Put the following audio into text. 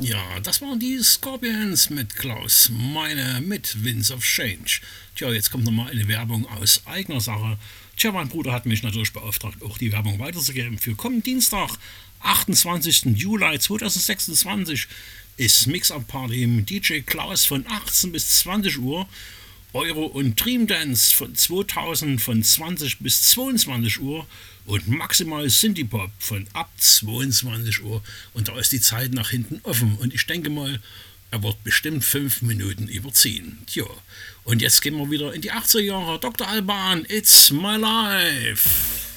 Ja, das waren die Scorpions mit Klaus Meine mit Winds of Change. Tja, jetzt kommt nochmal eine Werbung aus eigener Sache. Tja, mein Bruder hat mich natürlich beauftragt, auch die Werbung weiterzugeben. Für kommenden Dienstag, 28. Juli 2026, ist Mix-Up-Party mit DJ Klaus von 18 bis 20 Uhr. Euro und Dream Dance von 2000 von 20 bis 22 Uhr und maximal Synthie Pop von ab 22 Uhr. Und da ist die Zeit nach hinten offen. Und ich denke mal, er wird bestimmt 5 Minuten überziehen. Tja, und jetzt gehen wir wieder in die 80er Jahre. Dr. Alban, It's My Life.